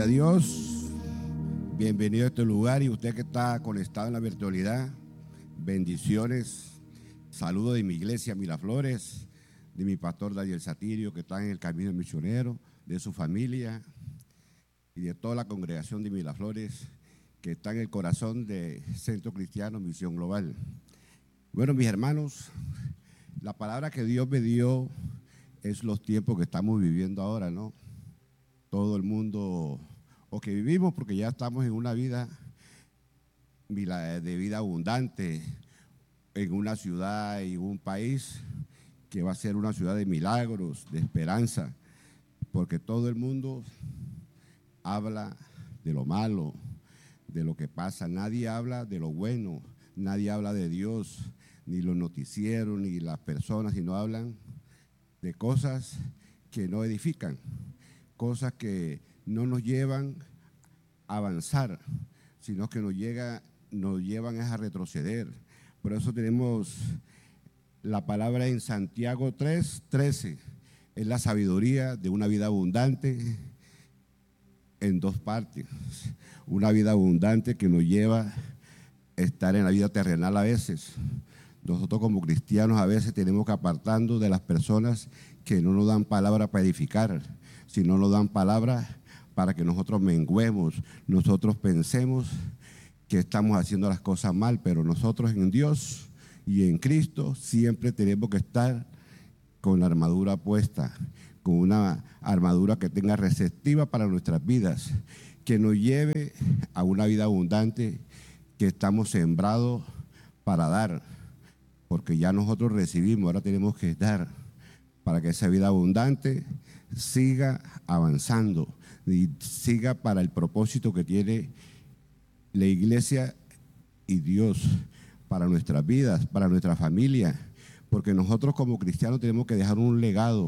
a Dios. Bienvenido a este lugar y usted que está conectado en la virtualidad. Bendiciones. Saludos de mi iglesia Miraflores, de mi pastor Daniel Satirio, que está en el camino misionero, de su familia y de toda la congregación de Miraflores, que está en el corazón de Centro Cristiano Misión Global. Bueno, mis hermanos, la palabra que Dios me dio es los tiempos que estamos viviendo ahora, ¿no? Todo el mundo, o que vivimos porque ya estamos en una vida de vida abundante, en una ciudad y un país que va a ser una ciudad de milagros, de esperanza, porque todo el mundo habla de lo malo, de lo que pasa. Nadie habla de lo bueno, nadie habla de Dios, ni los noticieros, ni las personas, sino hablan de cosas que no edifican, cosas que no nos llevan a avanzar, sino que nos llevan a retroceder. Por eso tenemos la palabra en Santiago 3:13, es la sabiduría de una vida abundante en dos partes. Una vida abundante que nos lleva a estar en la vida terrenal a veces. Nosotros como cristianos a veces tenemos que apartarnos de las personas que no nos dan palabra para edificar, sino nos dan palabra para que nosotros menguemos, nosotros pensemos que estamos haciendo las cosas mal, pero nosotros en Dios y en Cristo siempre tenemos que estar con la armadura puesta, con una armadura que tenga receptiva para nuestras vidas, que nos lleve a una vida abundante, que estamos sembrados para dar, porque ya nosotros recibimos, ahora tenemos que dar, para que esa vida abundante siga avanzando y siga para el propósito que tiene la iglesia y Dios para nuestras vidas, para nuestra familia, porque nosotros como cristianos tenemos que dejar un legado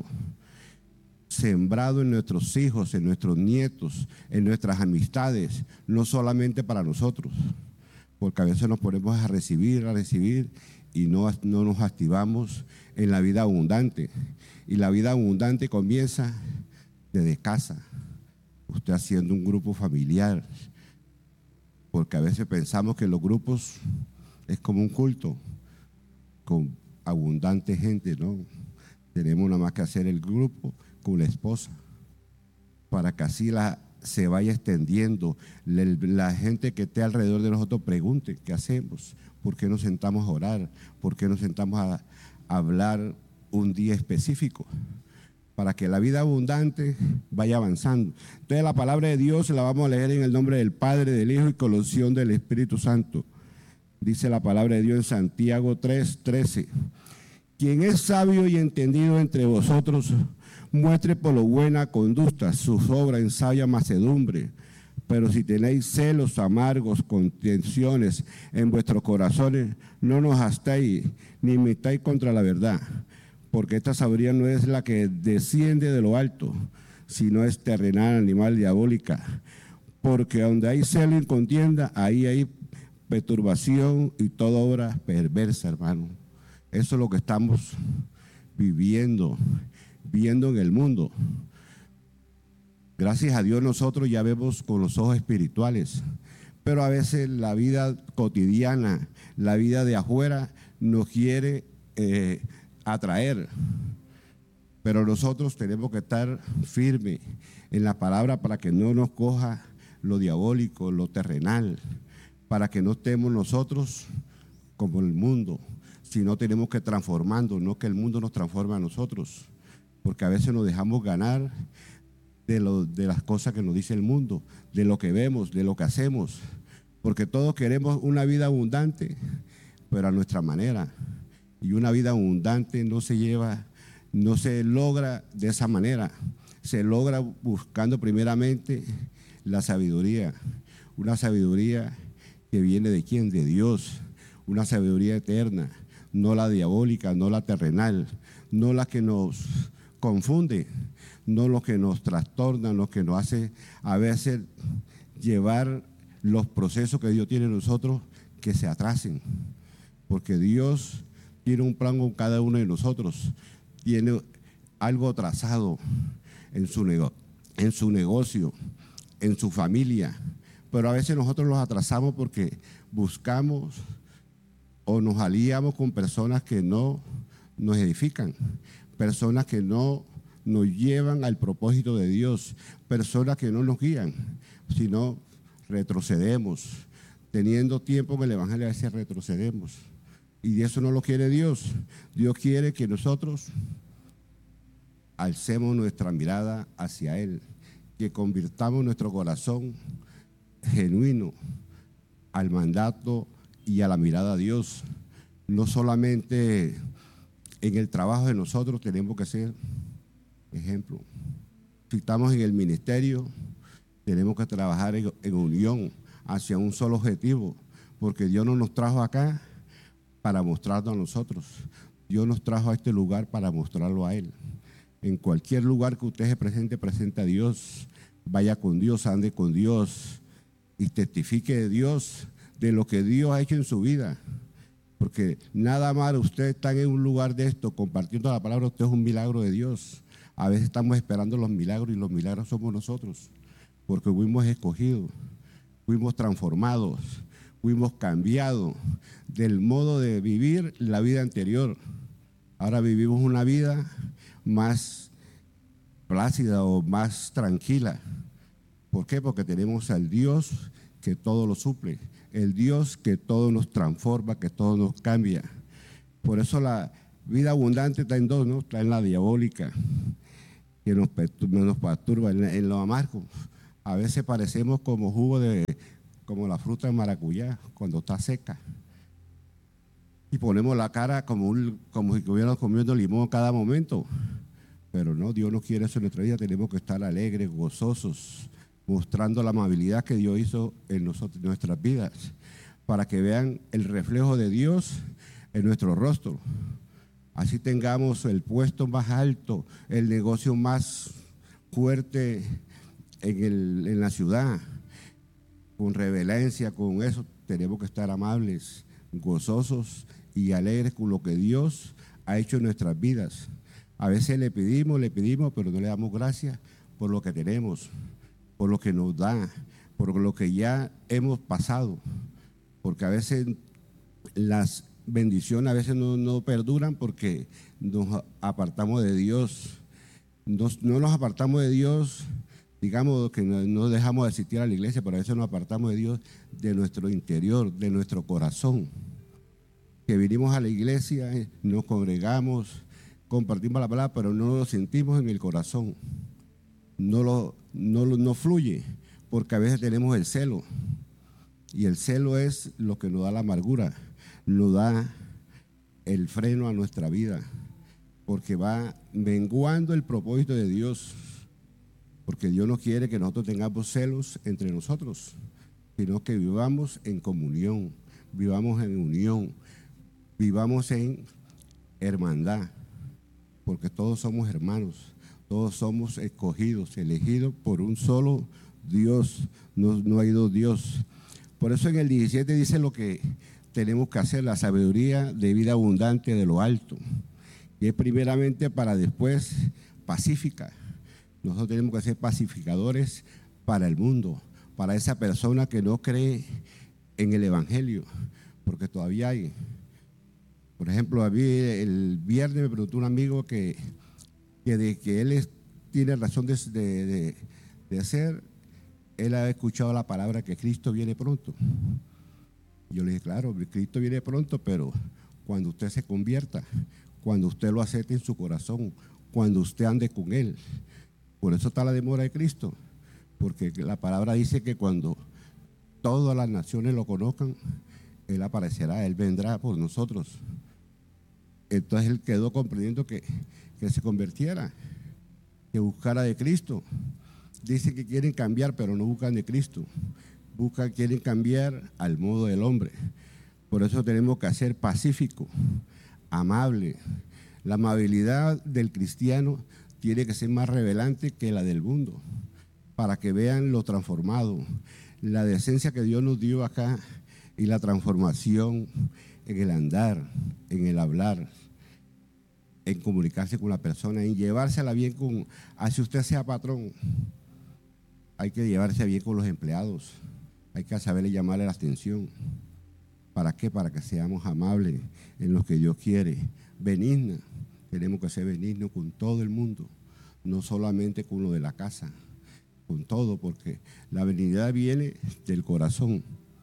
sembrado en nuestros hijos, en nuestros nietos, en nuestras amistades, no solamente para nosotros, porque a veces nos ponemos a recibir y no nos activamos en la vida abundante. Y la vida abundante comienza desde casa, usted haciendo un grupo familiar, porque a veces pensamos que los grupos es como un culto con abundante gente, ¿no? Tenemos nada más que hacer el grupo con la esposa para que así se vaya extendiendo. La gente que esté alrededor de nosotros pregunte, ¿qué hacemos? ¿Por qué nos sentamos a orar? ¿Por qué nos sentamos a hablar un día específico? Para que la vida abundante vaya avanzando. Entonces la palabra de Dios la vamos a leer en el nombre del Padre, del Hijo y con la unción del Espíritu Santo. Dice la palabra de Dios en Santiago 3:13. Quien es sabio y entendido entre vosotros, muestre por lo buena conducta sus obras en sabia mansedumbre. Pero si tenéis celos amargos, contenciones en vuestros corazones, no nos hastéis ni mitáis contra la verdad, porque esta sabiduría no es la que desciende de lo alto, sino es terrenal, animal, diabólica. Porque donde hay celo y contienda, ahí hay perturbación y toda obra perversa, hermano. Eso es lo que estamos viendo en el mundo. Gracias a Dios nosotros ya vemos con los ojos espirituales, pero a veces la vida cotidiana, la vida de afuera nos quiere atraer. Pero nosotros tenemos que estar firmes en la palabra para que no nos coja lo diabólico, lo terrenal, para que no estemos nosotros como el mundo, sino tenemos que transformarnos, no que el mundo nos transforme a nosotros, porque a veces nos dejamos ganar de las cosas que nos dice el mundo, de lo que vemos, de lo que hacemos, porque todos queremos una vida abundante, pero a nuestra manera, y una vida abundante no se logra de esa manera, se logra buscando primeramente la sabiduría, una sabiduría que viene ¿de quién? De Dios, una sabiduría eterna, no la diabólica, no la terrenal, no la que nos confunde, no lo que nos trastorna, lo que nos hace a veces llevar los procesos que Dios tiene en nosotros que se atrasen, porque Dios tiene un plan con cada uno de nosotros, tiene algo trazado en su negocio, en su familia. Pero a veces nosotros los atrasamos porque buscamos o nos aliamos con personas que no nos edifican, personas que no nos llevan al propósito de Dios, personas que no nos guían, sino retrocedemos. Teniendo tiempo en el Evangelio a veces retrocedemos. Y eso no lo quiere Dios. Dios quiere que nosotros alcemos nuestra mirada hacia Él, que convirtamos nuestro corazón genuino al mandato y a la mirada a Dios. No solamente en el trabajo de nosotros tenemos que ser ejemplo. Si estamos en el ministerio, tenemos que trabajar en unión hacia un solo objetivo, porque Dios no nos trajo acá para mostrarnos a nosotros. Dios nos trajo a este lugar para mostrarlo a Él. En cualquier lugar que usted se presente a Dios, vaya con Dios, ande con Dios y testifique de Dios, de lo que Dios ha hecho en su vida. Porque nada más usted está en un lugar de esto, compartiendo la palabra, usted es un milagro de Dios. A veces estamos esperando los milagros y los milagros somos nosotros, porque fuimos escogidos, fuimos transformados, fuimos cambiados del modo de vivir la vida anterior. Ahora vivimos una vida más plácida o más tranquila. ¿Por qué? Porque tenemos al Dios que todo lo suple, el Dios que todo nos transforma, que todo nos cambia. Por eso la vida abundante está en dos, ¿no? Está en la diabólica, que nos perturba, en lo amargo. A veces parecemos como como la fruta de maracuyá cuando está seca. Y ponemos la cara como si estuviéramos comiendo limón cada momento. Pero no, Dios no quiere eso en nuestra vida. Tenemos que estar alegres, gozosos, mostrando la amabilidad que Dios hizo en nosotros, en nuestras vidas, para que vean el reflejo de Dios en nuestro rostro. Así tengamos el puesto más alto, el negocio más fuerte en la ciudad, con reverencia, con eso tenemos que estar amables, gozosos y alegres con lo que Dios ha hecho en nuestras vidas. A veces le pedimos, pero no le damos gracias por lo que tenemos, por lo que nos da, por lo que ya hemos pasado, porque a veces las bendiciones a veces no perduran porque nos apartamos de Dios. No nos apartamos de Dios, digamos que no dejamos de asistir a la iglesia, pero a veces nos apartamos de Dios, de nuestro interior, de nuestro corazón. Que vinimos a la iglesia, nos congregamos, compartimos la palabra, pero no lo sentimos en el corazón. No fluye, porque a veces tenemos el celo. Y el celo es lo que nos da la amargura, nos da el freno a nuestra vida, porque va menguando el propósito de Dios. Porque Dios no quiere que nosotros tengamos celos entre nosotros, sino que vivamos en comunión, vivamos en unión, vivamos en hermandad, porque todos somos hermanos, todos somos escogidos, elegidos por un solo Dios, no hay dos Dios. Por eso en el 17 dice lo que tenemos que hacer, la sabiduría de vida abundante de lo alto, y es primeramente para después pacífica. Nosotros tenemos que ser pacificadores para el mundo, para esa persona que no cree en el Evangelio, porque todavía hay. Por ejemplo, a mí el viernes me preguntó un amigo que de que él tiene razón de hacer, él ha escuchado la palabra que Cristo viene pronto. Yo le dije, claro, Cristo viene pronto, pero cuando usted se convierta, cuando usted lo acepte en su corazón, cuando usted ande con Él. Por eso está la demora de Cristo, porque la palabra dice que cuando todas las naciones lo conozcan, Él aparecerá, Él vendrá por nosotros. Entonces Él quedó comprendiendo que se convirtiera, que buscara de Cristo. Dicen que quieren cambiar, pero no buscan de Cristo. Quieren cambiar al modo del hombre. Por eso tenemos que ser pacíficos, amables. La amabilidad del cristiano tiene que ser más revelante que la del mundo, para que vean lo transformado, la decencia que Dios nos dio acá y la transformación en el andar, en el hablar, en comunicarse con la persona, en llevársela bien así usted sea patrón. Hay que llevarse bien con los empleados. Hay que saberle llamarle la atención. ¿Para qué? Para que seamos amables en lo que Dios quiere. Benigna. Tenemos que ser benignos con todo el mundo, no solamente con lo de la casa, con todo, porque la benignidad viene del corazón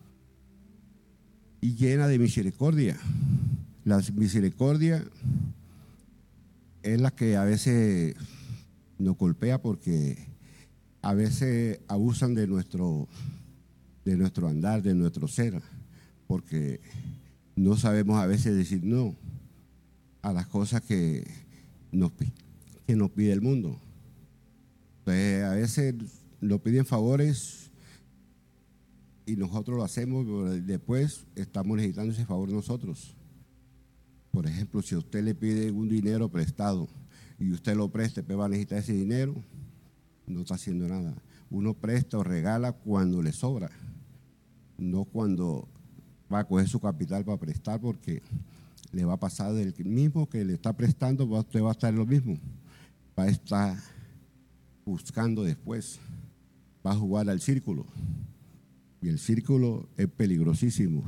y llena de misericordia. La misericordia es la que a veces nos golpea porque a veces abusan de nuestro andar, de nuestro ser, porque no sabemos a veces decir no a las cosas que nos pide el mundo. Entonces, a veces nos piden favores y nosotros lo hacemos, pero después estamos necesitando ese favor nosotros. Por ejemplo, si a usted le pide un dinero prestado y usted lo presta, pues va a necesitar ese dinero, no está haciendo nada. Uno presta o regala cuando le sobra, no cuando va a coger su capital para prestar, porque le va a pasar del mismo que le está prestando, usted va a estar en lo mismo. Va a estar buscando después, va a jugar al círculo. Y el círculo es peligrosísimo.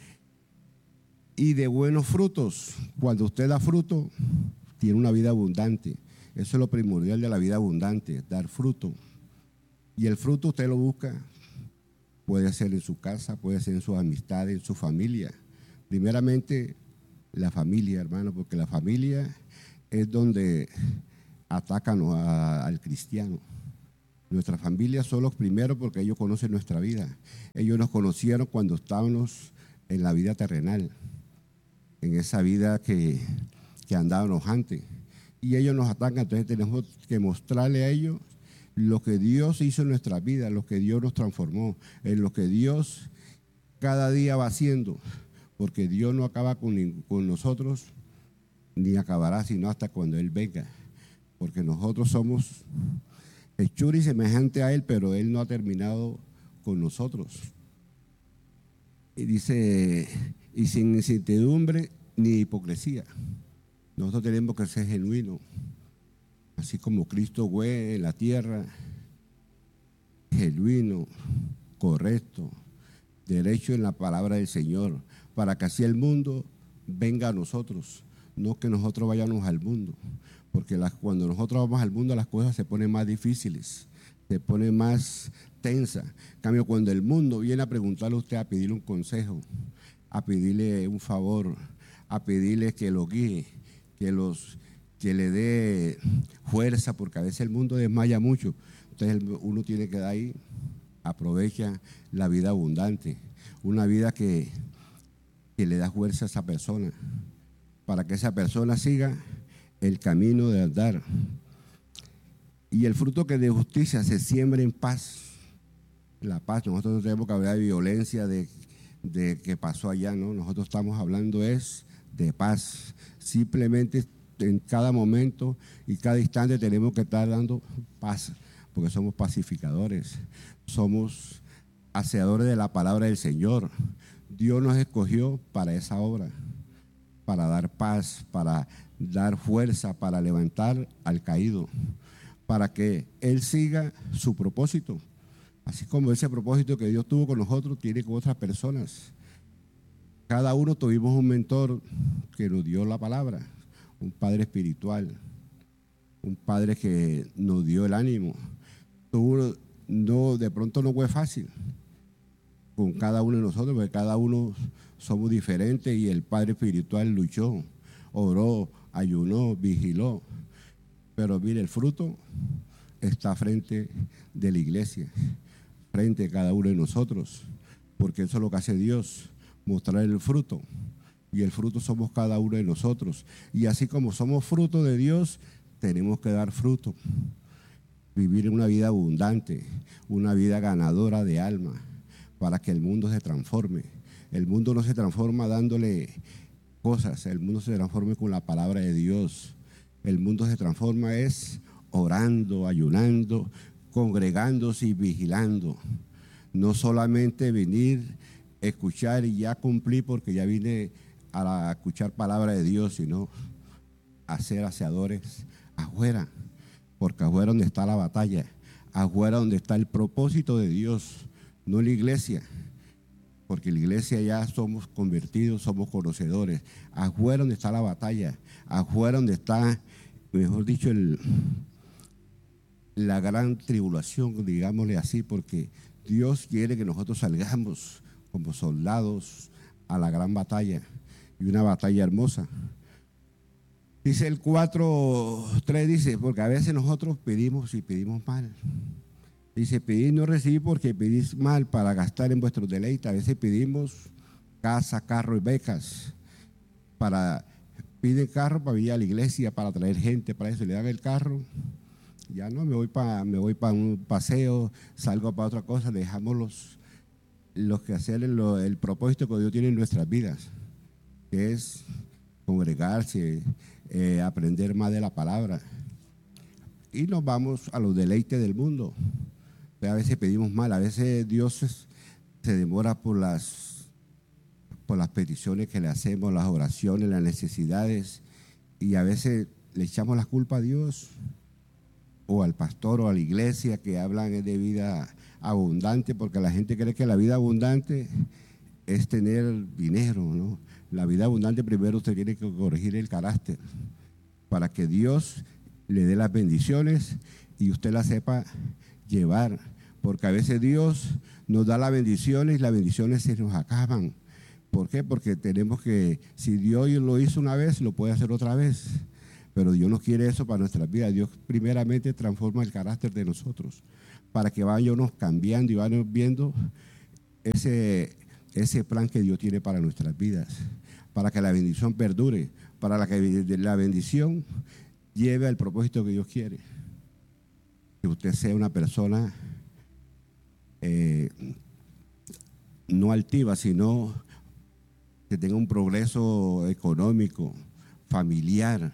Y de buenos frutos, cuando usted da fruto, tiene una vida abundante. Eso es lo primordial de la vida abundante, dar fruto. Y el fruto usted lo busca, puede ser en su casa, puede ser en sus amistades, en su familia. Primeramente, la familia, hermano, porque la familia es donde atacan al cristiano. Nuestras familias son los primeros porque ellos conocen nuestra vida. Ellos nos conocieron cuando estábamos en la vida terrenal, en esa vida que andábamos antes. Y ellos nos atacan, entonces tenemos que mostrarle a ellos lo que Dios hizo en nuestra vida, lo que Dios nos transformó, en lo que Dios cada día va haciendo. Porque Dios no acaba con nosotros, ni acabará sino hasta cuando Él venga. Porque nosotros somos hechura y semejante a Él, pero Él no ha terminado con nosotros. Y dice, y sin incertidumbre ni hipocresía. Nosotros tenemos que ser genuinos, así como Cristo fue en la tierra, genuino, correcto, derecho en la palabra del Señor, para que así el mundo venga a nosotros, no que nosotros vayamos al mundo, porque cuando nosotros vamos al mundo las cosas se ponen más difíciles, se ponen más tensas. En cambio, cuando el mundo viene a preguntarle a usted, a pedirle un consejo, a pedirle un favor, a pedirle que lo guíe, que le dé fuerza, porque a veces el mundo desmaya mucho, entonces uno tiene que dar ahí, aprovecha la vida abundante, una vida que le da fuerza a esa persona, para que esa persona siga el camino de andar. Y el fruto que de justicia se siembra en paz. La paz, nosotros no tenemos que hablar de violencia, de que pasó allá, ¿no? Nosotros estamos hablando es de paz. Simplemente en cada momento y cada instante tenemos que estar dando paz, porque somos pacificadores, somos hacedores de la palabra del Señor. Dios nos escogió para esa obra, para dar paz, para dar fuerza, para levantar al caído, para que Él siga su propósito. Así como ese propósito que Dios tuvo con nosotros, tiene con otras personas. Cada uno tuvimos un mentor que nos dio la palabra, un padre espiritual, un padre que nos dio el ánimo. De pronto no fue fácil con cada uno de nosotros, porque cada uno somos diferentes y el padre espiritual luchó, oró, ayunó, vigiló. Pero mire, el fruto está frente de la iglesia, frente a cada uno de nosotros, porque eso es lo que hace Dios, mostrar el fruto. Y el fruto somos cada uno de nosotros. Y así como somos fruto de Dios, tenemos que dar fruto. Vivir una vida abundante, una vida ganadora de alma, para que el mundo se transforme. El mundo no se transforma dándole cosas, el mundo se transforma con la palabra de Dios. El mundo se transforma es orando, ayunando, congregándose y vigilando. No solamente venir, escuchar y ya cumplir porque ya vine a escuchar palabra de Dios, sino a ser hacedores afuera, porque afuera donde está la batalla, afuera donde está el propósito de Dios, no la iglesia, porque la iglesia ya somos convertidos, somos conocedores. Afuera donde está la batalla, afuera donde está, mejor dicho, la gran tribulación, digámosle así, porque Dios quiere que nosotros salgamos como soldados a la gran batalla, y una batalla hermosa. Dice el 4:3, dice, porque a veces nosotros pedimos y pedimos mal. Dice, pedid no recibir porque pedís mal para gastar en vuestros deleites. A veces pedimos casa, carro y becas. Piden carro para ir a la iglesia, para traer gente, para eso le dan el carro. Ya no, me voy para un paseo, salgo para otra cosa, dejamos los que hacer el propósito que Dios tiene en nuestras vidas, que es congregarse, aprender más de la palabra. Y nos vamos a los deleites del mundo. A veces pedimos mal, a veces Dios se demora por las peticiones que le hacemos, las oraciones, las necesidades, y a veces le echamos la culpa a Dios o al pastor o a la iglesia que hablan de vida abundante, porque la gente cree que la vida abundante es tener dinero, ¿no? La vida abundante primero usted tiene que corregir el carácter para que Dios le dé las bendiciones y usted las sepa llevar, porque a veces Dios nos da las bendiciones y las bendiciones se nos acaban. ¿Por qué? Porque tenemos que, si Dios lo hizo una vez, lo puede hacer otra vez. Pero Dios no quiere eso para nuestras vidas. Dios primeramente transforma el carácter de nosotros para que vayamos cambiando y vayamos viendo ese plan que Dios tiene para nuestras vidas, para que la bendición perdure, para que la bendición lleve al propósito que Dios quiere. Que usted sea una persona no altiva, sino que tenga un progreso económico, familiar,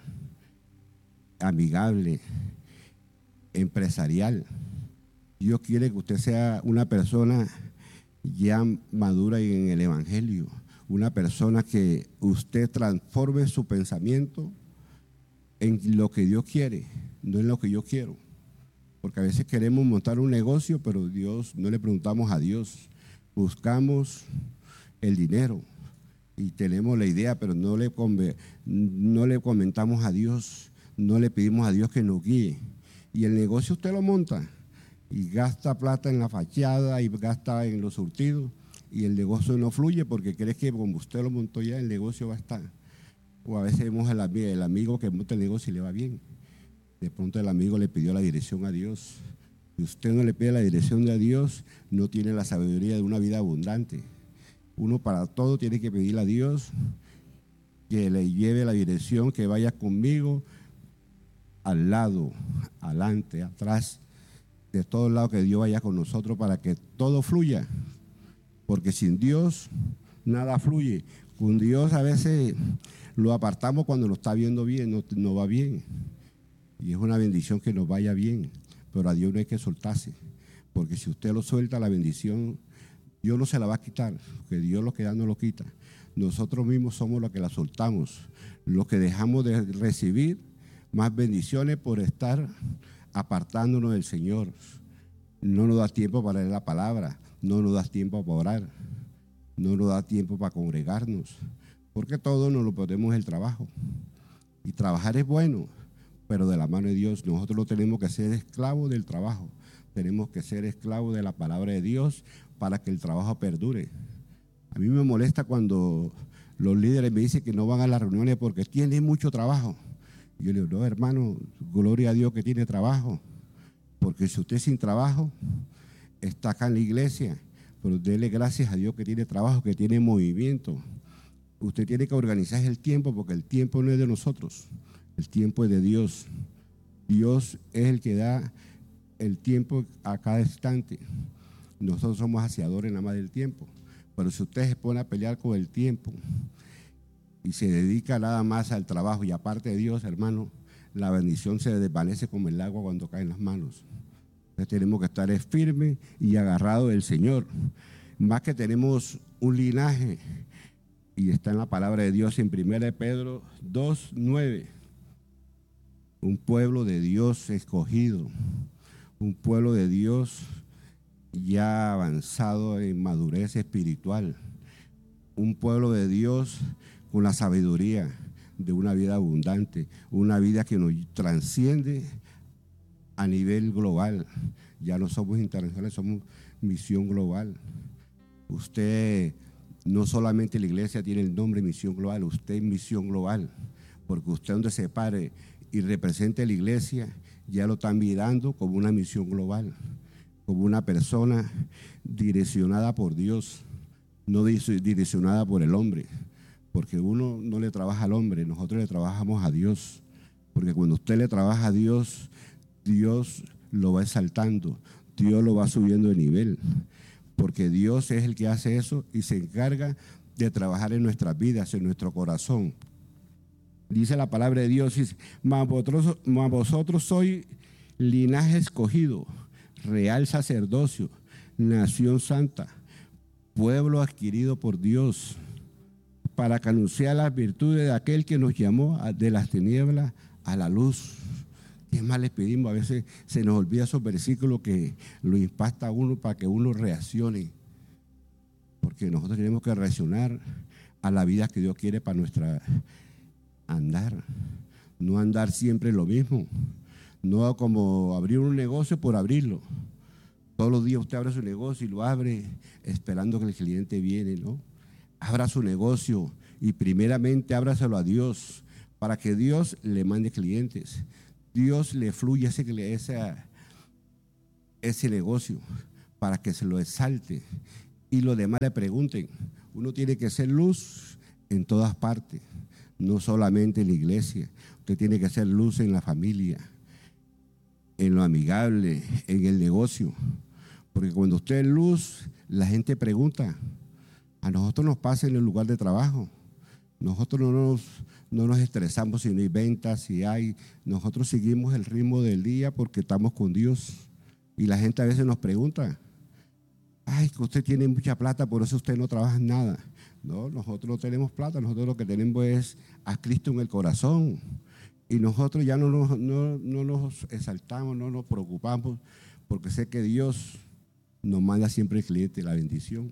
amigable, empresarial. Dios quiere que usted sea una persona ya madura en el Evangelio, una persona que usted transforme su pensamiento en lo que Dios quiere, no en lo que yo quiero. Porque a veces queremos montar un negocio, pero no le preguntamos a Dios. Buscamos el dinero y tenemos la idea, pero no le comentamos a Dios, no le pedimos a Dios que nos guíe. Y el negocio usted lo monta y gasta plata en la fachada y gasta en los surtidos, y el negocio no fluye porque cree que como usted lo montó ya, el negocio va a estar. O a veces vemos el amigo que monta el negocio y le va bien. De pronto el amigo le pidió la dirección a Dios. Si usted no le pide la dirección de Dios, no tiene la sabiduría de una vida abundante. Uno para todo tiene que pedirle a Dios que le lleve la dirección, que vaya conmigo al lado, adelante, atrás, de todos lados, que Dios vaya con nosotros para que todo fluya. Porque sin Dios nada fluye. Con Dios a veces lo apartamos cuando nos está viendo bien, no va bien. Y es una bendición que nos vaya bien, pero a Dios no hay que soltarse, porque si usted lo suelta, la bendición, Dios no se la va a quitar, porque Dios lo que da no lo quita. Nosotros mismos somos los que la soltamos, los que dejamos de recibir más bendiciones por estar apartándonos del Señor. No nos da tiempo para leer la palabra, no nos da tiempo para orar, no nos da tiempo para congregarnos, porque todo nos lo ponemos en el trabajo. Y trabajar es bueno, pero de la mano de Dios. Nosotros no tenemos que ser esclavos del trabajo, tenemos que ser esclavos de la palabra de Dios para que el trabajo perdure. A mí me molesta cuando los líderes me dicen que no van a las reuniones porque tienen mucho trabajo. Y yo le digo, no, hermano, gloria a Dios que tiene trabajo, porque si usted sin trabajo está acá en la iglesia, pero dele gracias a Dios que tiene trabajo, que tiene movimiento. Usted tiene que organizar el tiempo, porque el tiempo no es de nosotros. El tiempo es de Dios. Dios es el que da el tiempo a cada instante. Nosotros somos hacedores nada más del tiempo. Pero si usted se pone a pelear con el tiempo y se dedica nada más al trabajo y aparte de Dios, hermano, la bendición se desvanece como el agua cuando cae en las manos. Entonces tenemos que estar firmes y agarrados del Señor. Más que tenemos un linaje, y está en la palabra de Dios en 1 Pedro 2:9. Un pueblo de Dios escogido, un pueblo de Dios ya avanzado en madurez espiritual, un pueblo de Dios con la sabiduría de una vida abundante, una vida que nos trasciende a nivel global. Ya no somos internacionales, somos misión global. Usted, no solamente la iglesia tiene el nombre Misión Global, usted es misión global, porque usted donde se pare y represente a la iglesia, ya lo están mirando como una misión global, como una persona direccionada por Dios, no direccionada por el hombre, porque uno no le trabaja al hombre, nosotros le trabajamos a Dios, porque cuando usted le trabaja a Dios, Dios lo va exaltando, Dios lo va subiendo de nivel, porque Dios es el que hace eso y se encarga de trabajar en nuestras vidas, en nuestro corazón. Dice la palabra de Dios, dice, mas vosotros sois linaje escogido, real sacerdocio, nación santa, pueblo adquirido por Dios, para que anuncie las virtudes de aquel que nos llamó de las tinieblas a la luz. ¿Qué más les pedimos? A veces se nos olvida esos versículos que lo impacta a uno para que uno reaccione, porque nosotros tenemos que reaccionar a la vida que Dios quiere para nuestra andar, no andar siempre lo mismo, no como abrir un negocio por abrirlo. Todos los días usted abre su negocio y lo abre esperando que el cliente viene, ¿no? Abra su negocio y primeramente ábraselo a Dios para que Dios le mande clientes. Dios le fluya ese negocio para que se lo exalte y los demás le pregunten. Uno tiene que ser luz en todas partes, no solamente en la iglesia. Usted tiene que ser luz en la familia, en lo amigable, en el negocio. Porque cuando usted es luz, la gente pregunta. A nosotros nos pasa en el lugar de trabajo. Nosotros no nos estresamos si no hay ventas, si hay. Nosotros seguimos el ritmo del día porque estamos con Dios. Y la gente a veces nos pregunta, ay, que usted tiene mucha plata, por eso usted no trabaja en nada. No, nosotros no tenemos plata, nosotros lo que tenemos es a Cristo en el corazón. Y nosotros ya no nos exaltamos, no nos preocupamos, porque sé que Dios nos manda siempre el cliente, la bendición.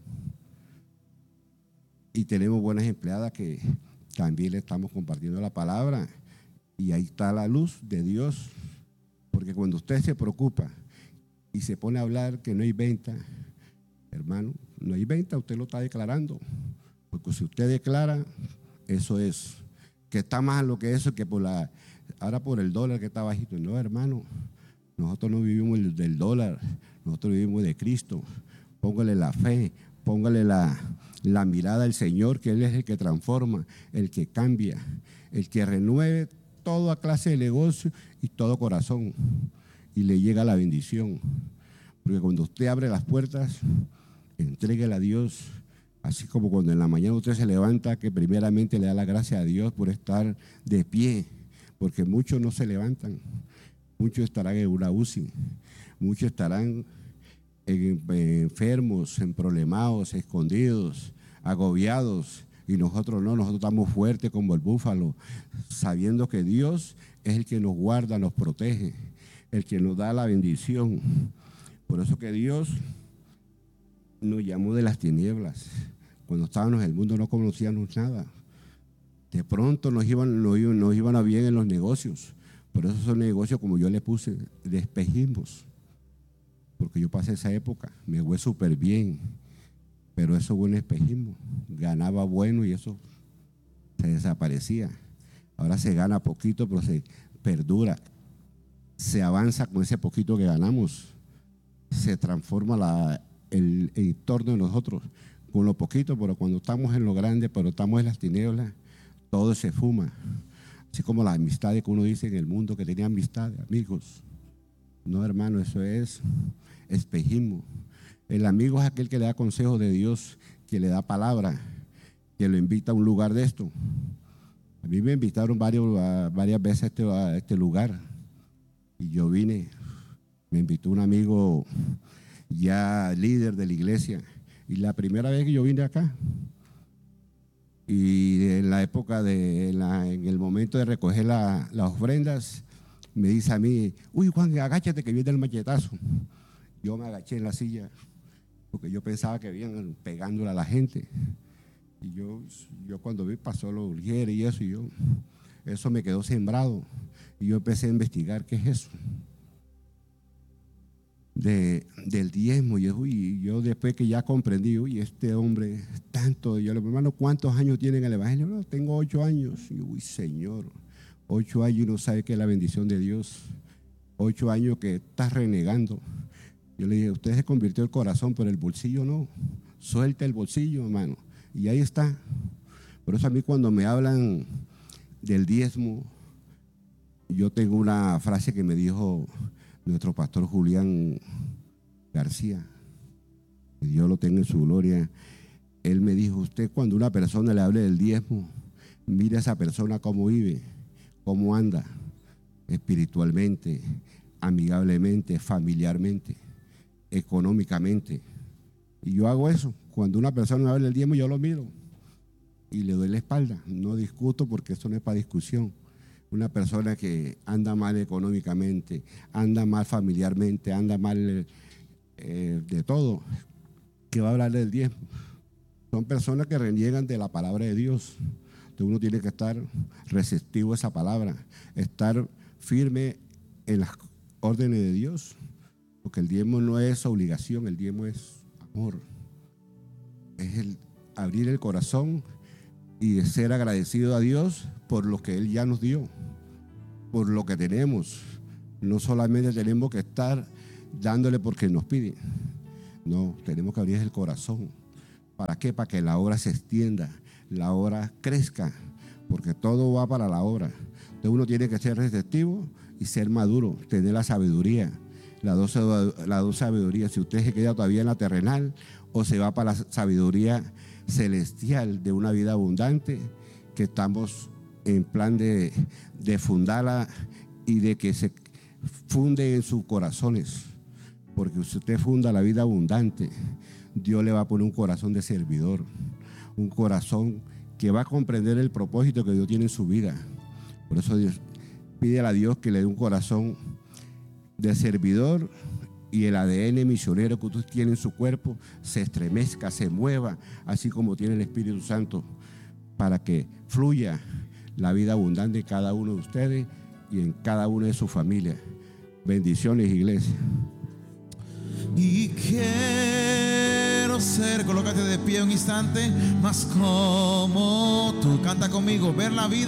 Y tenemos buenas empleadas que también le estamos compartiendo la palabra. Y ahí está la luz de Dios. Porque cuando usted se preocupa y se pone a hablar que no hay venta, hermano, no hay venta, usted lo está declarando. Porque si usted declara, eso es. Que está más lo que eso, que ahora por el dólar que está bajito. No, hermano, nosotros no vivimos del dólar, nosotros vivimos de Cristo. Póngale la fe, póngale la mirada al Señor, que Él es el que transforma, el que cambia, el que renueve toda clase de negocio y todo corazón, y le llega la bendición. Porque cuando usted abre las puertas, entréguele a Dios, así como cuando en la mañana usted se levanta, que primeramente le da la gracia a Dios por estar de pie, porque muchos no se levantan, muchos estarán en una UCI, muchos estarán enfermos, problemados, escondidos, agobiados, y nosotros no, nosotros estamos fuertes como el búfalo, sabiendo que Dios es el que nos guarda, nos protege, el que nos da la bendición. Por eso que Dios nos llamó de las tinieblas. Cuando estábamos en el mundo no conocíamos nada. De pronto nos iban a bien en los negocios. Por eso son negocios, como yo le puse, de espejismos. Porque yo pasé esa época, me fue súper bien, pero eso fue un espejismo. Ganaba bueno y eso se desaparecía. Ahora se gana poquito, pero se perdura. Se avanza con ese poquito que ganamos. Se transforma el entorno de nosotros con lo poquito, pero cuando estamos en lo grande, pero estamos en las tinieblas, todo se fuma. Así como las amistades que uno dice en el mundo, que tenía amistades, amigos. No, hermano, eso es espejismo. El amigo es aquel que le da consejos de Dios, que le da palabra, que lo invita a un lugar de esto. A mí me invitaron varias veces a este lugar y yo vine. Me invitó un amigo ya líder de la iglesia y la primera vez que yo vine acá, y en la época en el momento de recoger las ofrendas, me dice a mí, uy Juan, agáchate que viene el machetazo. Yo me agaché en la silla porque yo pensaba que habían pegándole a la gente. Y yo cuando vi pasó los Ulieres y eso me quedó sembrado. Y yo empecé a investigar qué es eso del diezmo. Y yo después que ya comprendí, uy, este hombre, tanto, yo le digo, hermano, ¿cuántos años tiene en el Evangelio? No, tengo 8 años. Y uy, Señor, 8 años y no sabe qué es la bendición de Dios. 8 años que estás renegando. Yo le dije, usted se convirtió el corazón, pero el bolsillo no. Suelta el bolsillo, hermano. Y ahí está. Por eso a mí cuando me hablan del diezmo, yo tengo una frase que me dijo nuestro pastor Julián García, que Dios lo tenga en su gloria. Él me dijo, usted cuando una persona le hable del diezmo, mire a esa persona cómo vive, cómo anda, espiritualmente, amigablemente, familiarmente, económicamente. Y yo hago eso. Cuando una persona me habla del diezmo, yo lo miro y le doy la espalda. No discuto porque eso no es para discusión. Una persona que anda mal económicamente, anda mal familiarmente, anda mal de todo, que va a hablar del diezmo. Son personas que reniegan de la palabra de Dios. Entonces uno tiene que estar receptivo a esa palabra, estar firme en las órdenes de Dios, porque el diezmo no es obligación, el diezmo es amor. Es el abrir el corazón y de ser agradecido a Dios por lo que Él ya nos dio, por lo que tenemos. No solamente tenemos que estar dándole porque nos pide. No, tenemos que abrir el corazón. ¿Para qué? Para que la obra se extienda, la obra crezca, porque todo va para la obra. Entonces uno tiene que ser receptivo y ser maduro, tener la sabiduría, la dos sabiduría. Si usted se queda todavía en la terrenal o se va para la sabiduría celestial de una vida abundante, que estamos en plan de fundarla y de que se funde en sus corazones, porque si usted funda la vida abundante, Dios le va a poner un corazón de servidor, un corazón que va a comprender el propósito que Dios tiene en su vida. Por eso Dios pide a Dios que le dé un corazón de servidor y el ADN misionero que usted tiene en su cuerpo se estremezca, se mueva, así como tiene el Espíritu Santo, para que fluya la vida abundante en cada uno de ustedes y en cada una de sus familias. Bendiciones, iglesia. Y quiero ser, colócate de pie un instante, más como tú. Canta conmigo, ver la vida